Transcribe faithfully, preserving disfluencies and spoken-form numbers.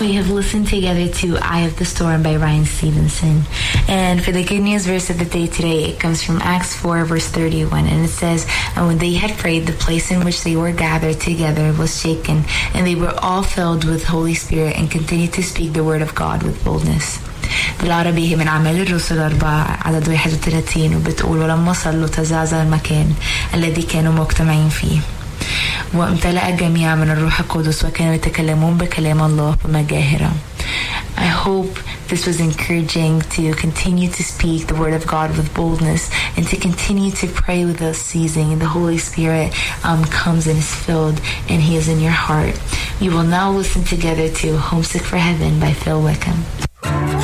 We have listened together to Eye of the Storm by Ryan Stevenson. And for the good news verse of the day today, it comes from Acts four, verse thirty-one. And it says, "And when they had prayed, the place in which they were gathered together was shaken, and they were all filled with Holy Spirit and continued to speak the word of God with boldness." بالعربي هي من أعمال الرسل أربعة عدد واحد وثلاثين وبتقول ولما صلوا تزعزع المكان الذي كانوا مجتمعين فيه وامتلأ الجميع من الروح القدس وكانوا يتكلمون بكلام الله بمجاهرة. I hope this was encouraging to continue to speak the word of God with boldness and to continue to pray with us, seizing the Holy Spirit um, comes and is filled and he is in your heart. We will now listen together to Homesick for Heaven by Phil Wickham.